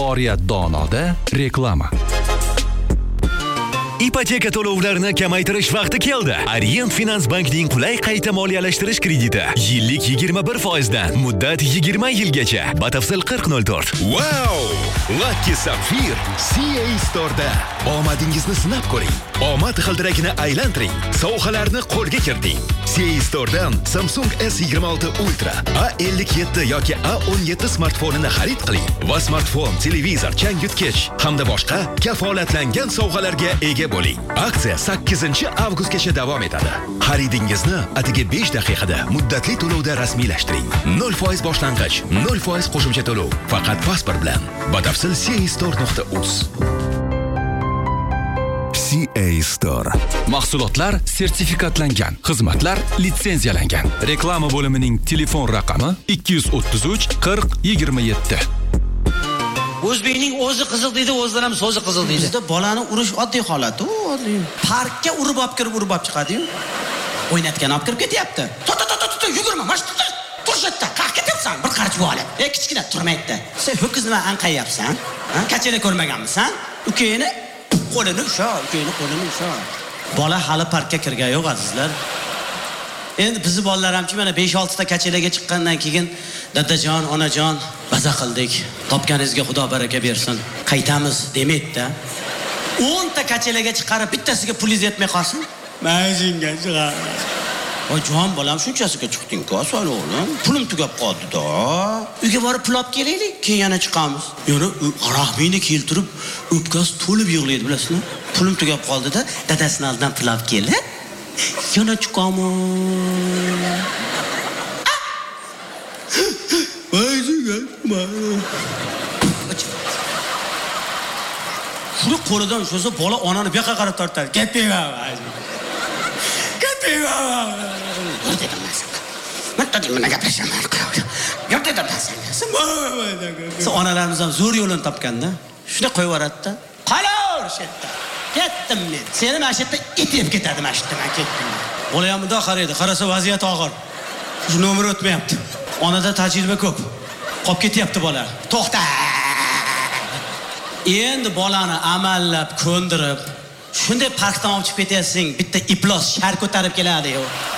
Oriyat Donoda reklama. Ipoteka to'lovlarini kamaytirish vaqti keldi. Orient Finance Bankning qulay qayta moliyalashtirish krediti. Yillik 21% dan, muddat 20 yilgacha. Batafsil 4004. Wow! Lucky Sapphire CA Store'da. Omadingizni sinab ko'ring. Omad g'ildirakini aylantiring. Sovg'alarni qo'lga kiriting. CA Store'dan Samsung S26 Ultra, A57 yoki A17 smartfonini xarid qiling va smartfon, televizor, changyutgich hamda boshqa kafolatlangan sovg'alarga ega bo'ling. Aksiya 8-avgustgacha davom etadi. Xaridingizni atigi 5 daqiqada muddatli to'lovda rasmiylashtiring. 0% boshlang'ich, 0% qo'shimcha to'lov. Faqat pasport bilan. Batafsil castore.uz. CA Store. Mahsulotlar sertifikatlangan, xizmatlar litsenziyalangan. Reklama bo'limining telefon raqami 233 40 27. O'zbekning o'zi qizil deydi, o'zlar ham so'zi qizil deydi. Bizda bolani urish oddiy holat, oddiy. Parkka urib olib kirib chiqadi-yu. O'ynatgan olib kirib ketyapti. Yugurma, mana shu turishda, qaq ketyapsan, bir qarich bo'lib. Kichkina turmaydi. Sen ho'kiz nima anqayapsan? Kachela ko'rmaganmisan? Ukeyni qo'lini usha. Bola hali parkka kirgan yo'q, azizlar. Endi bizni bolalar hamki mana 5-6 ta kachelaga chiqqandan keyin dadajon, onajon baza qildik. Topganingizga Xudo baraka bersin. Qaytamiz demaydi-da. 10 ta kachelaga chiqarib bittasiga pulingiz yetmay qolsin. Majinga chiqar. Voy jon bolam, shunchasiga chiqding-ku, asal o'g'lim. Pulim tugab qoldi-da. Uyga borib pul olib kelaylik, keyin yana chiqamiz. Yana rahmini keltirib, o'pkasi to'lib yig'laydi, bilasizmi? Pulim tugab qoldi-da, dadasining oldidan pul olib keldi. Yana chiqaman. Shuni qo'lidan ushlasa, bola onani bu yoqqa qarab tortadi. Ketmayman. Mana gaplashaman. Onalarimiz ham zo'r yo'lini topganda, shuni qo'yib yuboradi-da. Qolur shetda. Ketdim men. Seni mana shu yerda itib ketadi, mana shu yerda men ketdim. Bola ham bunday qaraydi, qarasa vaziyat og'ir. Shu nomer o'tmayapti. Onada tajriba ko'p. Qolib ketyapti bola. To'xta. Endi bolani amallab ko'ndirib, shunday parkdan olib chiqib ketyapsing, bitta iplos shar ko'tarib keladi-yu.